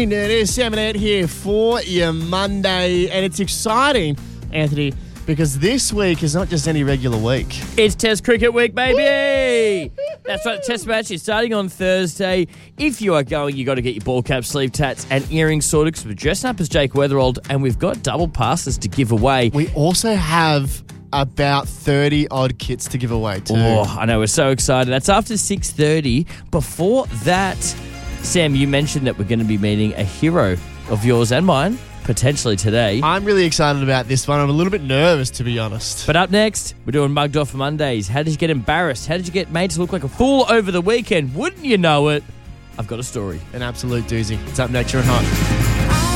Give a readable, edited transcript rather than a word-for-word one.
morning. It is 7-8 here for your Monday, and it's exciting, Anthony, because this week is not just any regular week. It's Test Cricket Week, baby! That's right, Test match is starting on Thursday. If you are going, you got to get your ball cap, sleeve tats, and earrings sorted because we're dressing up as Jake Weatherald, and we've got double passes to give away. We also have about 30-odd kits to give away too. Oh, I know, we're so excited. That's after 6:30. Before that, Sam, you mentioned that we're going to be meeting a hero of yours and mine, potentially today. I'm really excited about this one. I'm a little bit nervous, to be honest. But up next, we're doing Mugged Off Mondays. How did you get embarrassed? How did you get made to look like a fool over the weekend? Wouldn't you know it? I've got a story. An absolute doozy. It's up next. You're on Hot.